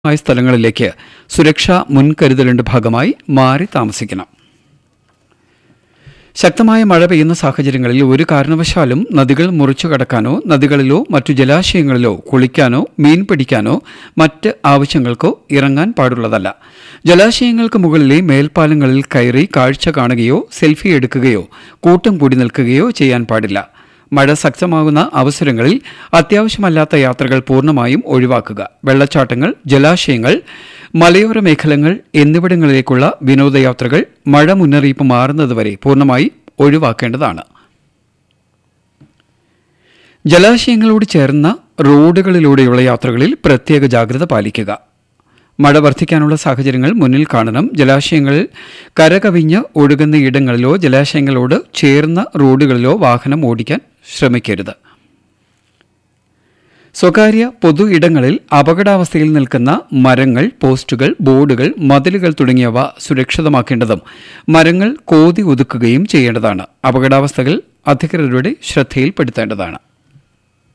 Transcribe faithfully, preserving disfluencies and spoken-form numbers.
മായ സ്ഥലങ്ങളിലേക്ക് സുരക്ഷാ മുൻകരുതലിന്റെ ഭാഗമായി മാറി താമസിക്കണം. ശക്തമായ മഴ പെയ്യുന്ന സാഹചര്യങ്ങളിൽ ഒരു കാരണവശാലും നദികൾ മുറിച്ചു കടക്കാനോ നദികളിലോ മറ്റു ജലാശയങ്ങളിലോ കുളിക്കാനോ മീൻ പിടിക്കാനോ മറ്റ് ആവശ്യങ്ങൾക്കോ ഇറങ്ങാൻ പാടുള്ളതല്ല. ജലാശയങ്ങൾക്ക് മുകളിലെ മേൽപ്പാലങ്ങളിൽ കയറി കാഴ്ച കാണുകയോ സെൽഫി എടുക്കുകയോ കൂട്ടം കൂടി നിൽക്കുകയോ ചെയ്യാൻ പാടില്ല. മഴ ശക്തമാകുന്ന അവസരങ്ങളിൽ അത്യാവശ്യമല്ലാത്ത യാത്രകൾ പൂർണ്ണമായും ഒഴിവാക്കുക. വെള്ളച്ചാട്ടങ്ങൾ, ജലാശയങ്ങൾ, മലയോര മേഖലകൾ എന്നിവിടങ്ങളിലേക്കുള്ള വിനോദയാത്രകൾ മഴ മുന്നറിയിപ്പ് മാറുന്നതുവരെ പൂർണ്ണമായി ഒഴിവാക്കേണ്ടതാണ്. ജലാശയങ്ങളോട് ചേർന്ന റോഡുകളിലൂടെയുള്ള യാത്രകളിൽ പ്രത്യേക ജാഗ്രത പാലിക്കുക. മഴ വർദ്ധിക്കാനുള്ള സാഹചര്യങ്ങൾ മുന്നിൽ കാണണം. ജലാശയങ്ങൾ കരകവിഞ്ഞ് ഒഴുകുന്ന ഇടങ്ങളിലോ ജലാശയങ്ങളോട് ചേർന്ന റോഡുകളിലോ വാഹനം ഓടിക്കാൻ ശ്രമിക്കരുത്. സ്വകാര്യ പൊതു ഇടങ്ങളിൽ അപകടാവസ്ഥയിൽ നിൽക്കുന്ന മരങ്ങൾ, പോസ്റ്റുകൾ, ബോർഡുകൾ, മതിലുകൾ തുടങ്ങിയവ സുരക്ഷിതമാക്കേണ്ടതും മരങ്ങൾ കോതി ഒതുക്കുകയും ചെയ്യേണ്ടതാണ്. അപകടാവസ്ഥകൾ അധികൃതരുടെ ശ്രദ്ധയിൽപ്പെടുത്തേണ്ടതാണ്.